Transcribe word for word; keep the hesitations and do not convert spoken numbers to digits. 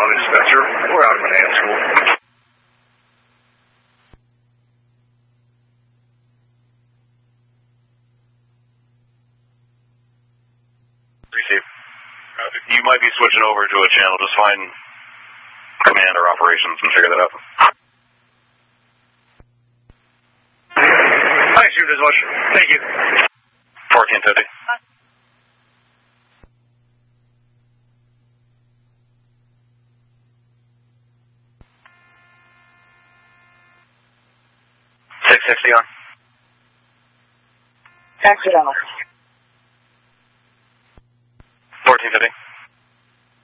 on Spencer. We're out of command school. Receive. Uh, you might be switching over to a channel. Just find command or operations and figure that out. I assumed as much. Thank you. fourteen fifty. six sixty on. Accidental. fourteen fifty.